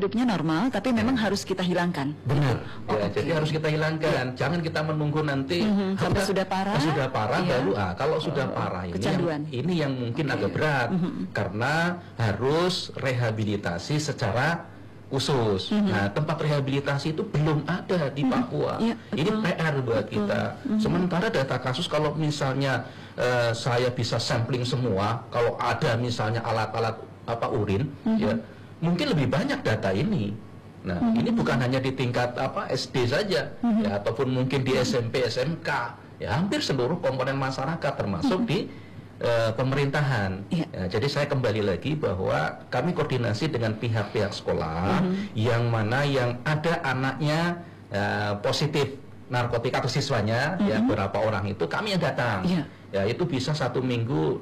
hidupnya normal, tapi memang harus kita hilangkan. Benar. Ya, oke. jadi harus kita hilangkan. Jangan kita menunggu nanti sampai sudah parah. Sudah parah Iya. baru kalau sudah parah Kecanduan. ini yang mungkin agak berat karena harus rehabilitasi secara khusus. Nah, tempat rehabilitasi itu belum ada di Papua. Iya, Ini PR buat kita. Sementara data kasus kalau misalnya saya bisa sampling semua, kalau ada misalnya alat-alat urin, ya mungkin lebih banyak data ini. Nah, ini bukan hanya di tingkat SD saja, ya ataupun mungkin di SMP, SMK, ya hampir seluruh komponen masyarakat termasuk di pemerintahan. Iya. Ya, jadi saya kembali lagi bahwa kami koordinasi dengan pihak-pihak sekolah yang mana yang ada anaknya positif narkotika atau siswanya, ya beberapa orang itu kami yang datang. Iya. Ya itu bisa 1 minggu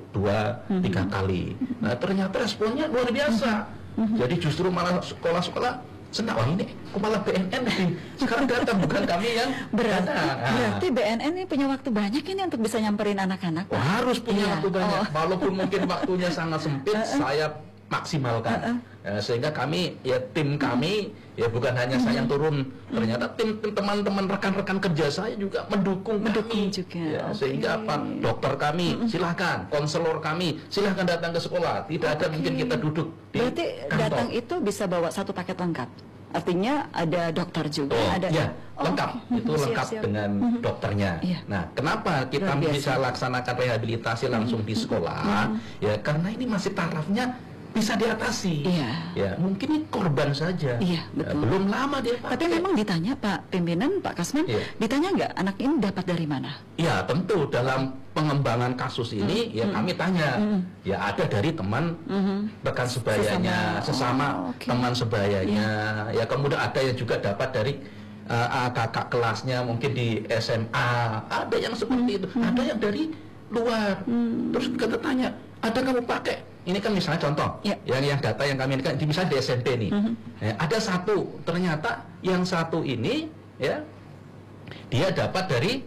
2-3 kali. Nah ternyata responnya luar biasa. Jadi justru malah sekolah-sekolah senang, wah ini kok malah BNN nih sekarang datang, bukan kami yang datang. Berarti BNN ini punya waktu banyak ini untuk bisa nyamperin anak-anak. Wah, harus punya Iya. waktu banyak. Walaupun mungkin waktunya sangat sempit, saya maksimalkan. Sehingga kami, ya tim kami, ya bukan hanya saya yang turun, ternyata tim teman-teman rekan-rekan kerja saya juga mendukung kami. juga. Ya, sehingga dokter kami silahkan, konselor kami silahkan datang ke sekolah. Tidak ada mungkin kita duduk di Berarti kantor. datang itu bisa bawa satu paket lengkap. Artinya ada dokter juga, ada ya, lengkap. oke. Itu lengkap Siap-siap. dengan dokternya. Iya. Nah, kenapa kita Luar biasa. bisa laksanakan rehabilitasi langsung di sekolah? Ya, karena ini masih tarafnya bisa diatasi. Iya. Ya, mungkin ini korban saja. Iya, Ya, betul. belum lama dia pakai. Tapi memang ditanya Pak Pimpinan, Pak Kasman, Iya. ditanya nggak anak ini dapat dari mana? Ya, tentu dalam pengembangan kasus ini ya kami tanya. Ya, ada dari teman rekan sebayanya, sesama oke. teman sebayanya. Ya, kemudian ada yang juga dapat dari kakak kelasnya mungkin di SMA. Ada yang seperti itu. Ada yang dari luar. Terus kita tanya, ada kamu pakai? Ini kan misalnya contoh, Ya. yang data yang kami ini kan misalnya di SMP nih. Ya, ada satu, ternyata yang satu ini ya dia dapat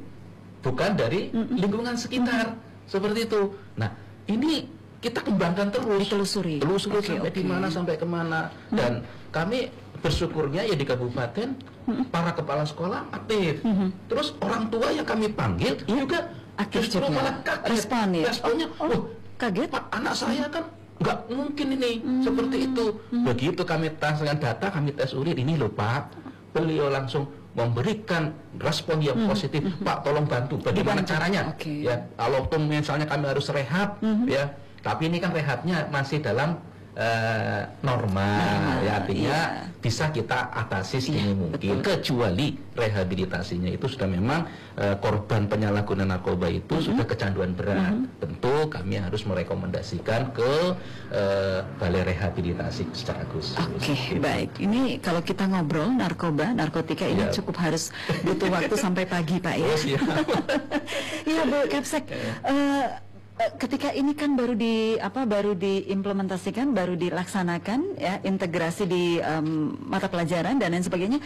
bukan dari lingkungan sekitar, seperti itu. Nah, ini kita kembangkan terus, Ditelusuri. sampai Oke. di mana sampai kemana. Dan kami bersyukurnya ya di kabupaten para kepala sekolah aktif. Terus orang tua yang kami panggil juga Aktif justru juga. malah kaget. Respon ya? Responnya, Kaget? Pak, anak saya kan nggak mungkin ini seperti itu. Begitu kami tes dengan data, kami tes urin, ini loh Pak, beliau langsung memberikan respon yang positif. Pak, tolong bantu. Bagaimana Dibantu. caranya? Oke. Ya, walaupun misalnya kami harus rehab, ya, tapi ini kan rehabnya masih dalam normal, ya artinya bisa kita atasi segini mungkin. Kecuali rehabilitasinya itu sudah memang korban penyalahgunaan narkoba itu sudah kecanduan berat. Tentu kami harus merekomendasikan ke balai rehabilitasi secara khusus. Oke, Gitu. baik. Ini kalau kita ngobrol narkotika ini Iya. cukup harus butuh waktu sampai pagi, Pak ya. Oh, siap. Iya, Bu Kapsek. Ketika ini kan baru diimplementasikan, baru dilaksanakan ya, integrasi di mata pelajaran dan lain sebagainya.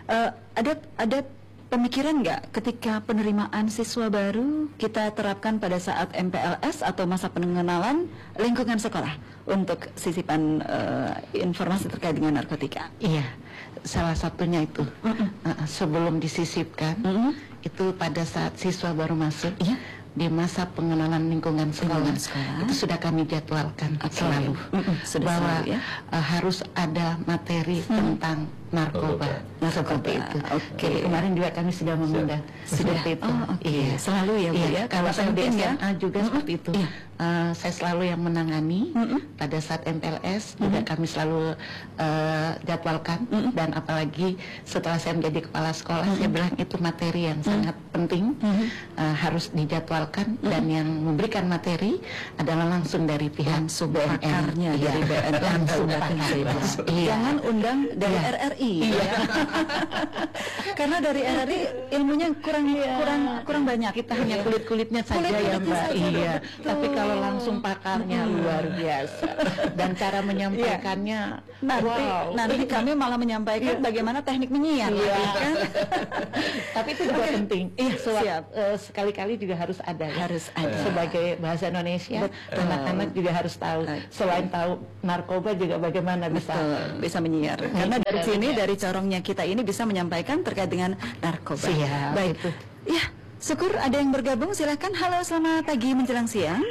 Ada pemikiran nggak ketika penerimaan siswa baru kita terapkan pada saat MPLS atau masa pengenalan lingkungan sekolah untuk sisipan informasi terkait dengan narkotika? Iya, salah satunya itu sebelum disisipkan itu pada saat siswa baru masuk. Iya. Di masa pengenalan lingkungan sekolah, itu sudah kami jadwalkan selalu Sudah bahwa selalu, ya? Harus ada materi tentang narkoba. Seperti itu. Oke. Jadi kemarin juga kami sudah mengundang seperti itu. Oh, oke. Iya. Selalu ya, Bu, Iya. ya? Kalau saya di Penting, ya? SMA juga seperti itu. Iya. Saya selalu yang menangani pada saat MPLS juga kami selalu jadwalkan dan apalagi setelah saya menjadi kepala sekolah saya bilang itu materi yang sangat penting harus dijadwalkan dan yang memberikan materi adalah langsung dari pihak BNN. Pakarnya dari BNN langsung berarti, pakar. Bu. Iya. Jangan undang dari Iya. RRI ya. Karena dari RRI ilmunya kurang banyak. Kita hanya kulit-kulitnya saja ya Kulit-kulitnya Mbak. saja. Iya. Betul. Tapi kalau langsung pakarnya luar biasa dan cara menyampaikannya Nanti kami malah menyampaikan bagaimana teknik menyiar Iya. ya kan? Tapi itu juga penting. Iya, siap. Sekali-kali juga harus ada ada ya. Harus ada. Sebagai bahasa Indonesia, anak-anak juga harus tahu. Selain tahu narkoba juga bagaimana bisa menyiar. Karena dari sini, dari corongnya kita ini bisa menyampaikan terkait dengan narkoba. Siap. Baik. Itu. Ya, syukur ada yang bergabung. Silakan. Halo, selamat pagi menjelang siang.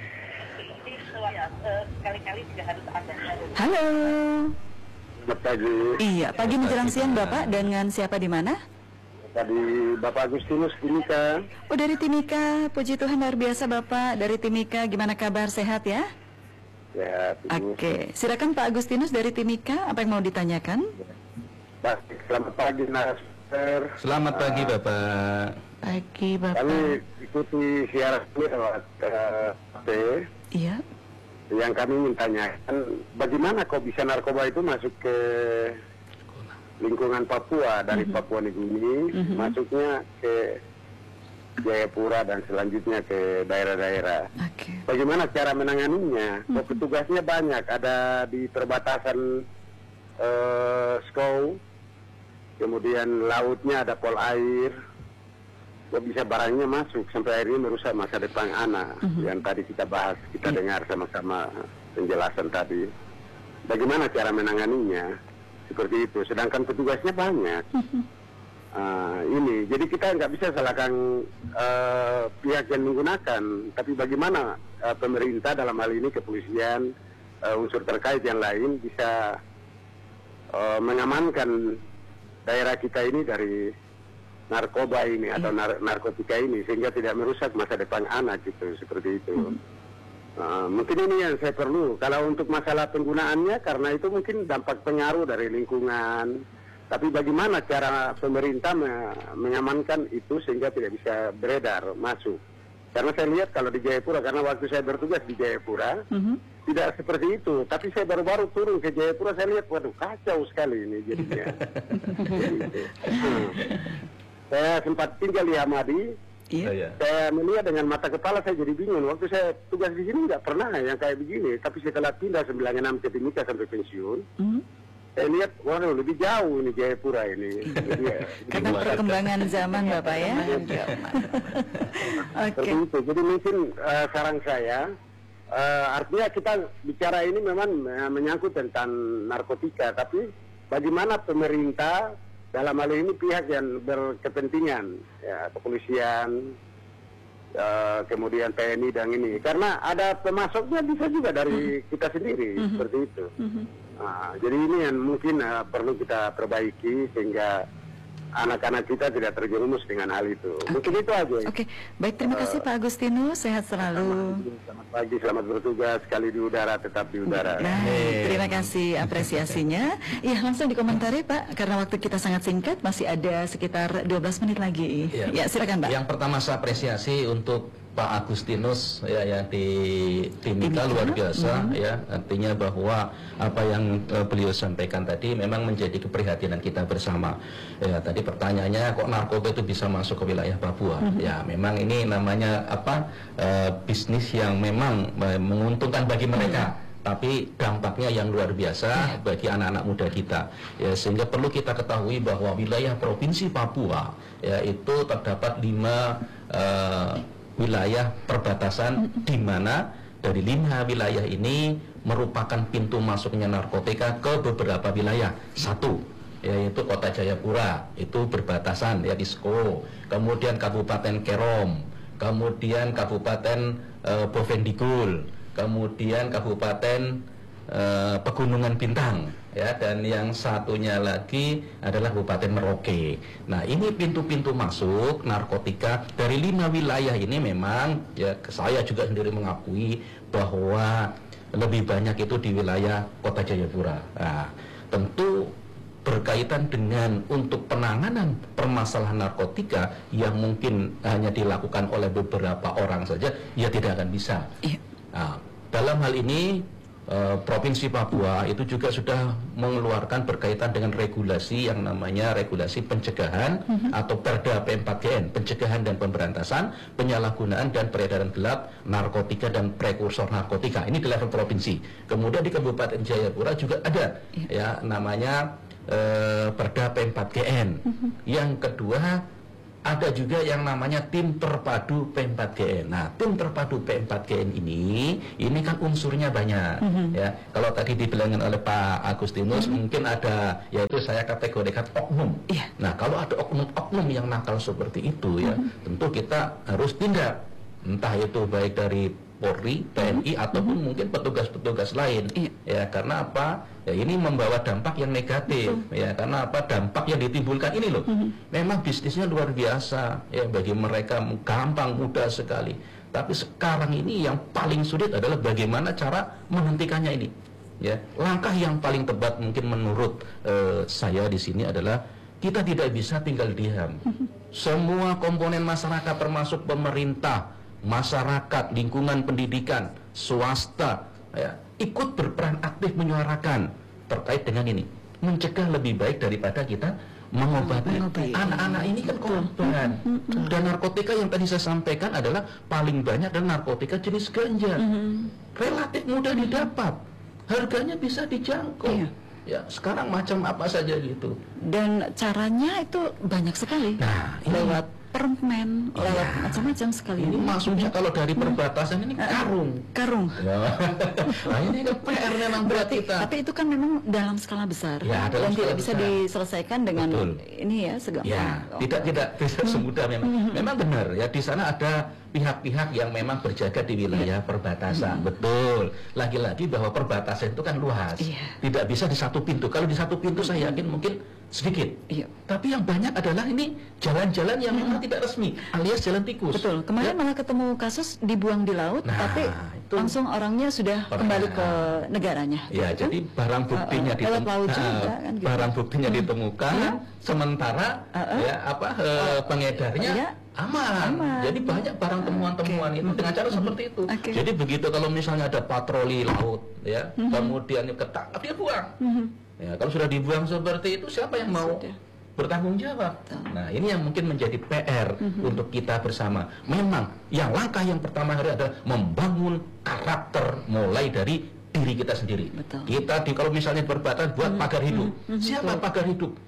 Sekali-kali juga harus ada. Halo. Selamat pagi. Iya, pagi menjelang siang Bapak, dengan siapa di mana? Tadi Bapak Agustinus Timika. Oh, dari Timika. Puji Tuhan, luar biasa Bapak dari Timika. Gimana kabar, sehat ya? Ya, Oke, silakan Pak Agustinus dari Timika. Apa yang mau ditanyakan? Baik, selamat pagi narasumber. Selamat pagi Bapak. Pagi Bapak. Kami ikuti siaran ini lewat HP. Iya. Yang kami ingin tanyakan, bagaimana kok bisa narkoba itu masuk ke lingkungan Papua dari Papua Nugini, masuknya ke Jayapura dan selanjutnya ke daerah-daerah. Oke. Bagaimana cara menanganinya? Kok petugasnya banyak, ada di perbatasan Skau, kemudian lautnya ada pol air. Kok bisa barangnya masuk sampai akhirnya merusak masa depan anak yang tadi kita bahas, kita dengar sama-sama penjelasan tadi. Bagaimana cara menanganinya? Seperti itu. Sedangkan petugasnya banyak. Ini, jadi kita nggak bisa salahkan pihak yang menggunakan, tapi bagaimana pemerintah dalam hal ini kepolisian, unsur terkait yang lain bisa mengamankan daerah kita ini dari narkoba ini atau narkotika ini sehingga tidak merusak masa depan anak gitu, seperti itu. Mungkin ini yang saya perlu. Kalau untuk masalah penggunaannya, karena itu mungkin dampak pengaruh dari lingkungan. Tapi bagaimana cara pemerintah mengamankan itu sehingga tidak bisa beredar masuk? Karena saya lihat kalau di Jayapura, karena waktu saya bertugas di Jayapura tidak seperti itu. Tapi saya baru-baru turun ke Jayapura, saya lihat, waduh kacau sekali ini jadinya. Saya sempat tinggal di Hamadi. Iya. Saya melihat dengan mata kepala, saya jadi bingung. Waktu saya tugas di sini nggak pernah yang kayak begini. Tapi setelah pindah 96 ke Timika sampai pensiun, saya lihat, waduh lebih jauh ini Jayapura ini. Karena perkembangan zaman Bapak ya. Oke. Seperti itu. Jadi mungkin saran saya, artinya kita bicara ini memang menyangkut tentang narkotika, tapi bagaimana pemerintah dalam hal ini pihak yang berkepentingan, ya kepolisian, kemudian TNI dan ini, karena ada pemasoknya bisa juga dari kita sendiri, seperti itu. Jadi ini yang mungkin perlu kita perbaiki sehingga anak-anak kita tidak terjerumus dengan hal itu. Mungkin itu aja. Oke, baik, terima kasih Pak Agustinus, sehat selalu. Selamat pagi, selamat bertugas, sekali di udara, tetap di udara. Baik, terima kasih apresiasinya. Iya, langsung dikomentari Pak, karena waktu kita sangat singkat, masih ada sekitar 12 menit lagi. Ya, silakan Pak. Yang pertama saya apresiasi untuk Pak Agustinus ya yang di Timika luar biasa ya, artinya bahwa apa yang beliau sampaikan tadi memang menjadi keprihatinan kita bersama. Ya, tadi pertanyaannya kok narkoba itu bisa masuk ke wilayah Papua? Ya, memang ini namanya apa? Bisnis yang memang menguntungkan bagi mereka. Tapi dampaknya yang luar biasa bagi anak-anak muda kita, ya, sehingga perlu kita ketahui bahwa wilayah provinsi Papua ya itu terdapat 5 wilayah perbatasan di mana dari 5 wilayah ini merupakan pintu masuknya narkotika ke beberapa wilayah. Satu, yaitu Kota Jayapura, itu berbatasan ya di Sko, kemudian Kabupaten Kerom, kemudian Kabupaten Bovendigul, kemudian Kabupaten Pegunungan Bintang ya, dan yang satunya lagi adalah Kabupaten Merauke. Nah, ini pintu-pintu masuk narkotika dari 5 wilayah ini. Memang ya saya juga sendiri mengakui bahwa lebih banyak itu di wilayah Kota Jayapura. Nah, tentu berkaitan dengan untuk penanganan permasalahan narkotika yang mungkin hanya dilakukan oleh beberapa orang saja, ya tidak akan bisa. Nah, dalam hal ini Provinsi Papua itu juga sudah mengeluarkan berkaitan dengan regulasi yang namanya regulasi pencegahan atau Perda P4GN, pencegahan dan pemberantasan penyalahgunaan dan peredaran gelap narkotika dan prekursor narkotika. Ini di level provinsi. Kemudian di Kabupaten Jayapura juga ada ya namanya Perda P4GN. Yang kedua ada juga yang namanya tim terpadu P4GN. Nah, tim terpadu P4GN ini kan unsurnya banyak, ya. Kalau tadi dibilangin oleh Pak Agustinus, mungkin ada, yaitu saya kategorikan oknum. Iya. Nah, kalau ada oknum-oknum yang nakal seperti itu, ya, tentu kita harus tindak. Entah itu baik dari Polri, TNI, ataupun mungkin petugas-petugas lain. Iya. Ya, karena apa? Ya, ini membawa dampak yang negatif. Ya, karena apa? Dampak yang ditimbulkan ini loh. Memang bisnisnya luar biasa. Ya, bagi mereka gampang, mudah sekali. Tapi sekarang ini yang paling sulit adalah bagaimana cara menghentikannya ini. Ya, langkah yang paling tepat mungkin menurut saya di sini adalah kita tidak bisa tinggal diam. Semua komponen masyarakat termasuk pemerintah, masyarakat, lingkungan pendidikan, swasta, ya, ikut berperan aktif menyuarakan terkait dengan ini. Mencegah lebih baik daripada kita mengobati. Anak-anak ini kan korban. Dan narkotika yang tadi saya sampaikan adalah paling banyak adalah narkotika jenis ganja. Relatif mudah didapat, harganya bisa dijangkau. Iya. Ya, sekarang macam apa saja gitu. Dan caranya itu banyak sekali. Nah, ini lewat permen, lewat macam-macam sekali. ini maksudnya kalau dari perbatasan ini karung. Ya. Nah, ini kan PR memang buat kita. Tapi itu kan memang dalam skala besar, Ya, dalam dan skala tidak bisa besar. diselesaikan dengan Betul. ini ya segampang. Ya, tidak semudah memang. Memang benar ya, di sana ada pihak-pihak yang memang berjaga di wilayah perbatasan. Betul. Lagi-lagi bahwa perbatasan itu kan luas. Iya. Tidak bisa di satu pintu. Kalau di satu pintu saya yakin mungkin sedikit. Iya. Tapi yang banyak adalah ini jalan-jalan yang memang tidak resmi, alias jalan tikus. Betul. Kemarin malah ketemu kasus dibuang di laut, Nah, tapi itu langsung orangnya sudah kembali ke negaranya. Ya, gitu kan? jadi barang buktinya lewat laut juga kan, gitu. barang buktinya ditemukan, sementara ya apa pengedarnya Iya. aman. Jadi banyak barang temuan-temuan itu dengan cara seperti itu. Oke. Jadi begitu kalau misalnya ada patroli laut, ya, kemudian ketangkap dia buang. Ya, kalau sudah dibuang seperti itu, siapa yang mau Sudah. bertanggung jawab? Nah, ini yang mungkin menjadi PR untuk kita bersama. Memang yang langkah yang pertama hari adalah membangun karakter mulai dari diri kita sendiri. Betul. Kita kalau misalnya berbatasan buat pagar hidup. Siapa pagar hidup?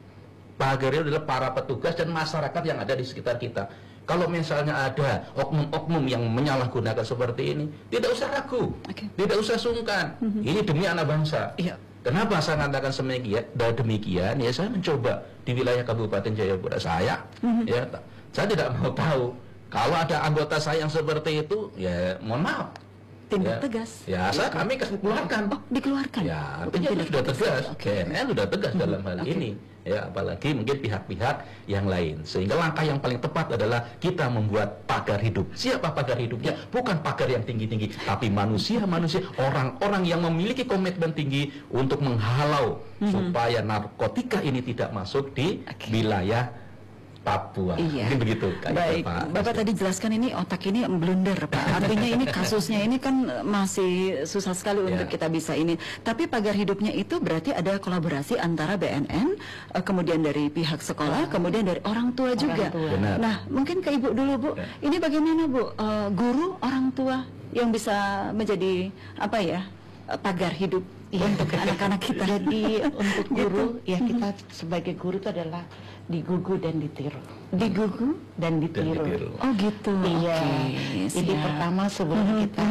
Pagar hidup adalah para petugas dan masyarakat yang ada di sekitar kita. Kalau misalnya ada oknum-oknum yang menyalahgunakan seperti ini, tidak usah ragu, Oke. tidak usah sungkan. Ini demi anak bangsa. Iya. Kenapa saya katakan demikian? Ya, saya mencoba di wilayah Kabupaten Jayapura saya, ya, saya tidak mau tahu kalau ada anggota saya yang seperti itu, ya, mohon maaf. Tindak Ya. tegas. Ya, kami keluarkan. Oh, dikeluarkan. Ya, Bukan artinya itu tindak sudah tegas. Oke. BNN sudah tegas dalam hal Oke. ini. Ya, apalagi mungkin pihak-pihak yang lain. Sehingga langkah yang paling tepat adalah kita membuat pagar hidup. Siapa pagar hidupnya? Bukan pagar yang tinggi-tinggi, tapi manusia-manusia, orang-orang yang memiliki komitmen tinggi untuk menghalau supaya narkotika ini tidak masuk di wilayah Papua. Iya. Mungkin begitu. Baik, Bapak tadi jelaskan ini otak ini blunder, Pak. Artinya ini kasusnya ini kan masih susah sekali untuk kita bisa ini. Tapi pagar hidupnya itu berarti ada kolaborasi antara BNN, kemudian dari pihak sekolah, kemudian dari orang tua juga. tua. Benar. Nah, mungkin ke Ibu dulu, Bu. Ini bagaimana, Bu? Guru, orang tua yang bisa menjadi apa ya? Pagar hidup untuk anak-anak kita. Jadi untuk guru ya kita sebagai guru itu adalah digugu dan ditiru. Digugu Dan ditiru. Oh gitu. Iya. Oke, Jadi siap. pertama sebelum kita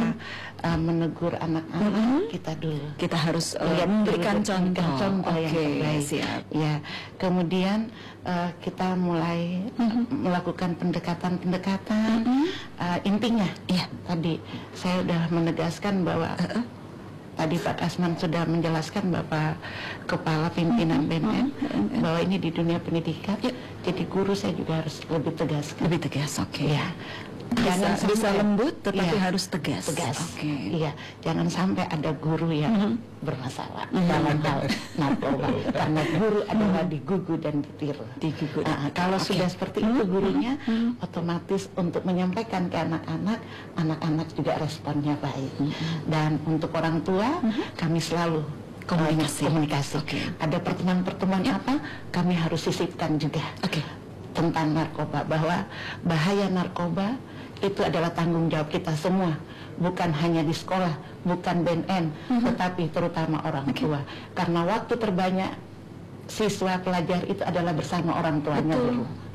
menegur anak-anak kita dulu Kita harus lihat memberikan dulu, contoh. contoh yang Oke, terbaik. siap. Ya, kemudian kita mulai melakukan pendekatan-pendekatan. Intinya, ya tadi saya sudah menegaskan bahwa tadi Pak Kasman sudah menjelaskan Bapak Kepala Pimpinan BNN bahwa ini di dunia pendidikan. Jadi guru saya juga harus lebih tegas. Lebih tegas, oke. Ya. Bisa lembut tetapi Iya, harus tegas. tegas. Oke. Iya, jangan sampai ada guru yang bermasalah dalam hal narkoba karena guru adalah digugu dan ditiru. Digugu. Nah, kalau sudah seperti itu gurunya otomatis untuk menyampaikan ke anak-anak, anak-anak juga responnya baik. Dan untuk orang tua kami selalu komunikasi. Oke. Ada pertemuan-pertemuan apa kami harus sisipkan juga Oke. tentang narkoba, bahwa bahaya narkoba itu adalah tanggung jawab kita semua, bukan hanya di sekolah, bukan BNN, tetapi terutama orang tua. Karena waktu terbanyak siswa pelajar itu adalah bersama orang tuanya dulu.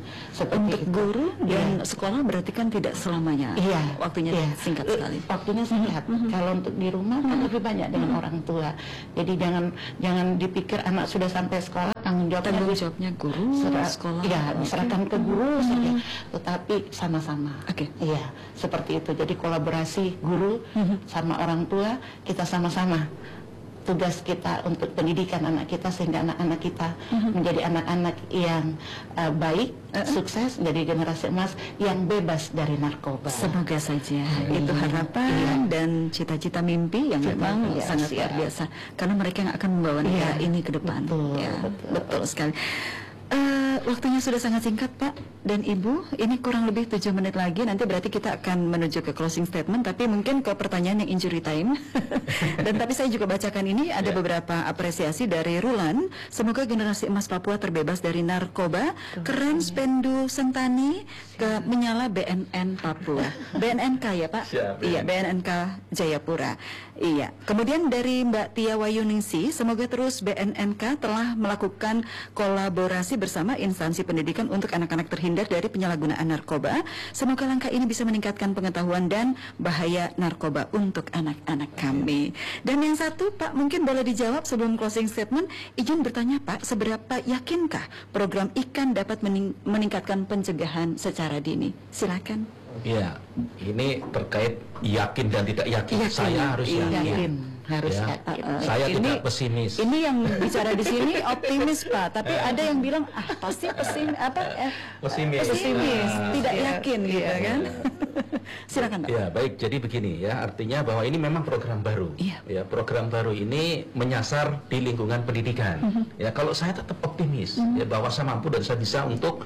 Seperti Untuk itu. guru dan Iya. sekolah berarti kan tidak selamanya. Iya, Waktunya iya. singkat sekali. Waktunya singkat. Kalau untuk di rumah kan lebih banyak dengan orang tua. Jadi jangan dipikir anak sudah sampai sekolah tanggung Tanggung jawabnya jawabnya guru, sekolah. Iya, Oke. diserahkan ke guru saja. Tetapi sama-sama. Oke. Iya, seperti itu. Jadi kolaborasi guru sama orang tua, kita sama-sama. Tugas kita untuk pendidikan anak kita sehingga anak-anak kita menjadi anak-anak yang baik, sukses, jadi generasi emas yang bebas dari narkoba. Semoga saja itu harapan dan cita-cita mimpi yang memang Iya, sangat luar siap. biasa karena mereka yang akan membawa negara Iya, ini ke depan. betul, Ya, betul. betul sekali. Waktunya sudah sangat singkat, Pak dan Ibu. Ini kurang lebih 7 menit lagi. Nanti berarti kita akan menuju ke closing statement. Tapi mungkin ke pertanyaan yang injury time. Dan tapi saya juga bacakan ini ada beberapa apresiasi dari Rulan. Semoga generasi emas Papua terbebas dari narkoba. Keren Spendu Sentani ke menyala BNN Papua. BNNK ya Pak? Siap, Iya, BNNK Jayapura. Iya. Kemudian dari Mbak Tia Wayuningsi, semoga terus BNNK telah melakukan kolaborasi bersama instansi pendidikan untuk anak-anak terhindar dari penyalahgunaan narkoba. Semoga langkah ini bisa meningkatkan pengetahuan dan bahaya narkoba untuk anak-anak kami. Dan yang satu, Pak, mungkin boleh dijawab sebelum closing statement. Izin bertanya, Pak, seberapa yakinkah program IKAN dapat meningkatkan pencegahan secara dini? Silakan. Ya, ini terkait yakin dan tidak yakin. Yakin. Saya harus Iya. yakin. Yakin, harus Ya. yakin. Saya Ini- tidak pesimis. Ini yang bicara di sini optimis, Pak. Tapi ada yang bilang pasti pesimis Pesimis. tidak Iya. yakin gitu kan. Silakan, Pak. Ya, baik. Jadi begini ya, artinya bahwa ini memang program baru. Iya. Ya, program baru ini menyasar di lingkungan pendidikan. Ya, kalau saya tetap optimis ya bahwa saya mampu dan saya bisa untuk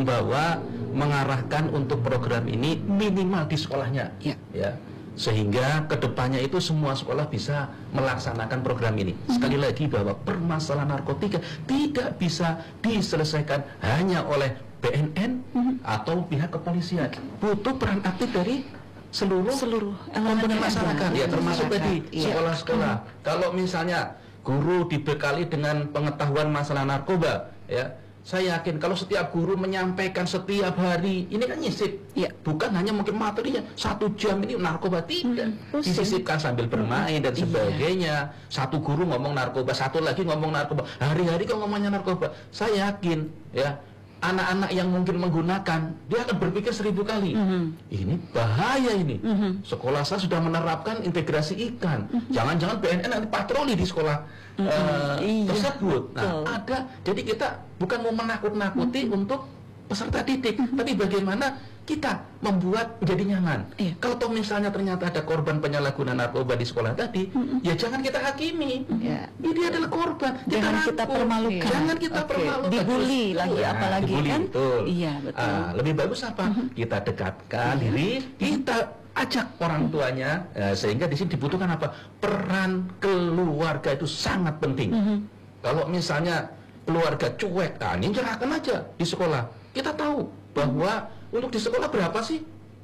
mengarahkan untuk program ini minimal di sekolahnya. Iya. Ya. Sehingga kedepannya itu semua sekolah bisa melaksanakan program ini. Sekali lagi bahwa permasalahan narkotika tidak bisa diselesaikan hanya oleh BNN atau pihak kepolisian. Butuh peran aktif dari seluruh komponen masyarakat, ya termasuk tadi Iya. sekolah-sekolah. Kalau misalnya guru dibekali dengan pengetahuan masalah narkoba, ya saya yakin kalau setiap guru menyampaikan setiap hari, ini kan nyisip, Iya. bukan hanya mungkin materinya 1 jam ini narkoba, tidak, disisipkan sambil bermain dan sebagainya. Satu guru ngomong narkoba, satu lagi ngomong narkoba, hari-hari kok ngomongnya narkoba. Saya yakin, ya anak-anak yang mungkin menggunakan, dia akan berpikir 1000 kali. Ini bahaya ini. Sekolah saya sudah menerapkan integrasi ikan. Jangan-jangan BNN nanti patroli di sekolah Iya, tersebut. betul. Nah, ada. Jadi kita bukan mau menakut-nakuti untuk peserta didik, tapi bagaimana kita membuat menjadi nyaman. Iya. Kalau toh misalnya ternyata ada korban penyalahgunaan narkoba di sekolah tadi, ya jangan kita hakimi. Ya. Ini adalah korban. Jangan kita rangkul. permalukan. Jangan kita Oke. permalukan. Dibully Justru, lagi, apalagi dibully, kan? betul. Iya, betul. Lebih bagus apa? Kita dekatkan diri, kita ajak orang tuanya, sehingga di sini dibutuhkan apa? Peran keluarga itu sangat penting. Kalau misalnya keluarga cuek, ini nyerahkan aja di sekolah. Kita tahu bahwa untuk di sekolah berapa sih?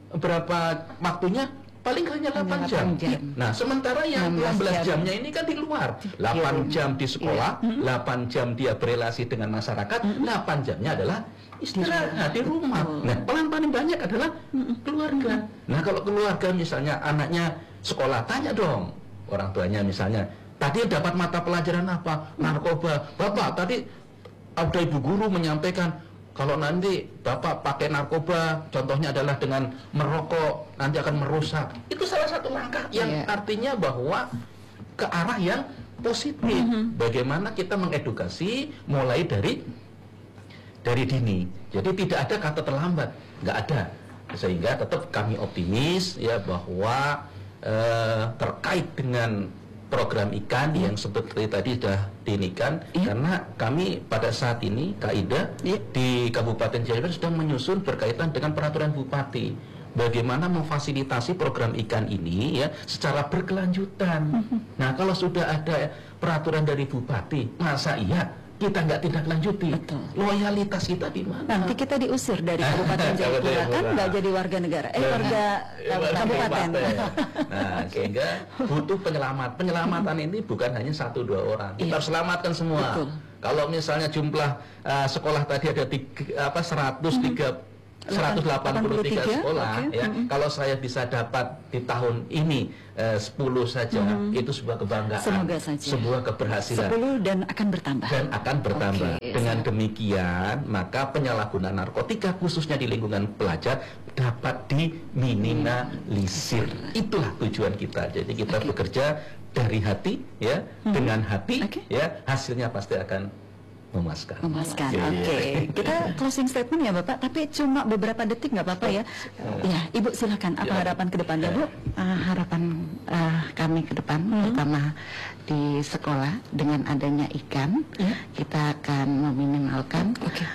Berapa waktunya? Paling hanya 8 jam. 8 jam. Nah, sementara yang 16 jamnya ini kan di luar. 8 jam di sekolah, 8 jam dia berelasi dengan masyarakat, 8 jamnya adalah istirahat di rumah. Nah, peran paling banyak adalah keluarga. Nah, kalau keluarga misalnya anaknya sekolah, tanya dong orang tuanya misalnya, tadi dapat mata pelajaran apa? Narkoba. Bapak, tadi ada ibu guru menyampaikan kalau nanti Bapak pakai narkoba, contohnya adalah dengan merokok, nanti akan merusak. Itu salah satu langkah yang Iya. artinya bahwa ke arah yang positif. Bagaimana kita mengedukasi mulai dari dini. Jadi tidak ada kata terlambat, nggak ada. Sehingga tetap kami optimis ya bahwa terkait dengan program ikan yang seperti tadi sudah diinikan, karena kami pada saat ini Kak Ida di Kabupaten Jayapura sedang menyusun berkaitan dengan peraturan bupati bagaimana memfasilitasi program ikan ini ya secara berkelanjutan. Nah, kalau sudah ada peraturan dari bupati, masa iya kita nggak tindak lanjuti? Betul. Loyalitas kita di mana? Nanti kita diusir dari Kabupaten Jayapura kan nggak jadi warga negara, warga kabupaten. Nah, sehingga butuh penyelamatan ini bukan hanya 1-2 orang. Kita harus selamatkan semua. Betul. Kalau misalnya jumlah sekolah tadi ada 183 sekolah, okay. ya. Kalau saya bisa dapat di tahun ini 10 saja, itu sebuah kebanggaan, Semoga saja. sebuah keberhasilan. 10 dan akan bertambah. Dan akan bertambah. Oke. Dengan demikian, maka penyalahgunaan narkotika khususnya di lingkungan pelajar dapat diminimalisir. Itulah tujuan kita. Jadi kita bekerja dari hati, ya, dengan hati, ya, hasilnya pasti akan memuaskan. Memuaskan. Ya, Oke. Kita closing statement ya Bapak, tapi cuma beberapa detik nggak apa-apa ya. Ya, Ibu silakan. Apa harapan ke depannya, Bu? Harapan kami ke depan, pertama di sekolah dengan adanya ikan, kita akan meminimalkan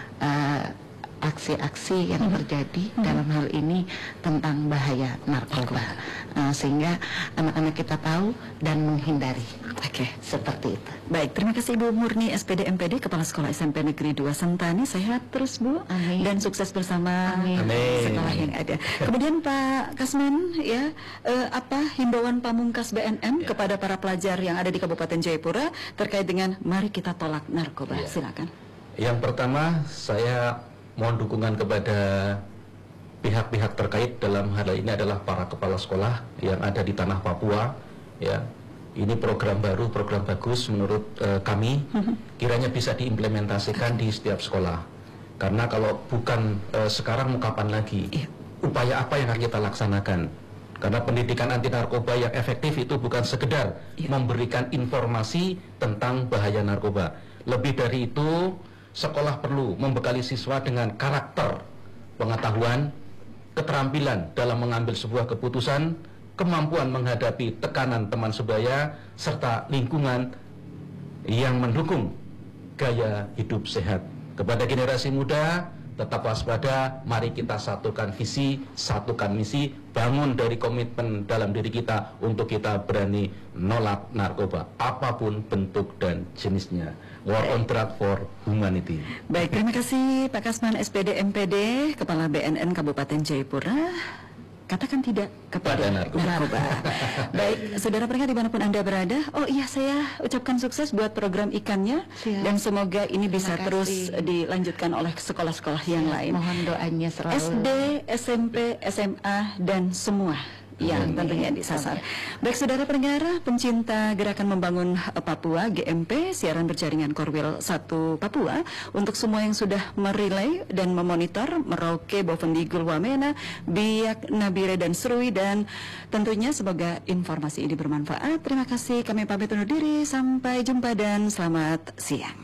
aksi-aksi yang terjadi dalam hal ini tentang bahaya narkoba, sehingga anak-anak kita tahu dan menghindari. Oke. Seperti itu. Baik, terima kasih Ibu Murni SPD MPD, Kepala Sekolah SMP Negeri 2 Sentani. Sehat terus Bu. Amin. Dan sukses bersama Amin. sekolah yang ada. Kemudian Pak Kasman, ya, apa himbauan pamungkas BNN kepada para pelajar yang ada di Kabupaten Jayapura terkait dengan mari kita tolak narkoba? Silakan. Yang pertama, saya mohon dukungan kepada pihak-pihak terkait dalam hal ini adalah para kepala sekolah yang ada di tanah Papua, ya. Ini program baru, program bagus menurut kami, kiranya bisa diimplementasikan di setiap sekolah. Karena kalau bukan sekarang, mau kapan lagi? Upaya apa yang akan kita laksanakan? Karena pendidikan anti narkoba yang efektif itu bukan sekedar memberikan informasi tentang bahaya narkoba. Lebih dari itu, sekolah perlu membekali siswa dengan karakter, pengetahuan, keterampilan dalam mengambil sebuah keputusan, kemampuan menghadapi tekanan teman sebaya, serta lingkungan yang mendukung gaya hidup sehat. Kepada generasi muda, tetap waspada, mari kita satukan visi, satukan misi, bangun dari komitmen dalam diri kita untuk kita berani nolak narkoba, apapun bentuk dan jenisnya. War on Drug for Humanity. Baik, terima kasih Pak Kasman SPD MPD, Kepala BNN Kabupaten Jayapura. Katakan tidak kepada narkoba. Baik, saudara pendengar dimanapun Anda berada. Oh iya, saya ucapkan sukses buat program ikannya. Siap. Dan semoga ini bisa Terima terus kasih. dilanjutkan oleh sekolah-sekolah yang lain. Mohon doanya selalu. SD, SMP, SMA, dan semua yang tentunya disasar. Baik saudara pendengar, pencinta Gerakan Membangun Papua GMP, siaran berjaringan Korwil 1 Papua, untuk semua yang sudah merelay dan memonitor Merauke, Bovendigul, Wamena, Biak, Nabire, dan Serui, dan tentunya semoga informasi ini bermanfaat. Terima kasih, kami pamit undur diri, sampai jumpa dan selamat siang.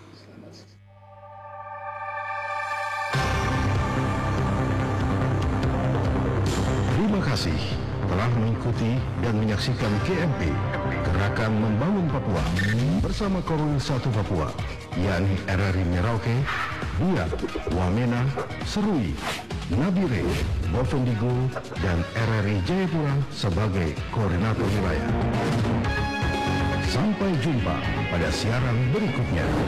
Terima kasih telah mengikuti dan menyaksikan GMP, Gerakan Membangun Papua, bersama Korwil 1 Papua, yakni RRI Merauke, Biak, Wamena, Serui, Nabire, Bovendigul, dan RRI Jayapura sebagai koordinator wilayah. Sampai jumpa pada siaran berikutnya.